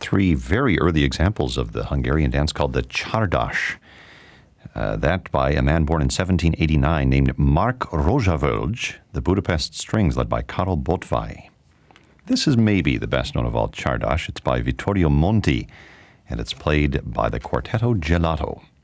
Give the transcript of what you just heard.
three very early examples of the Hungarian dance called the Csardas. That by a man born in 1789 named Mark Rozsavölgy, the Budapest Strings led by Karol Botway. This is maybe the best known of all Csardas. It's by Vittorio Monti, and it's played by the Quartetto Gelato.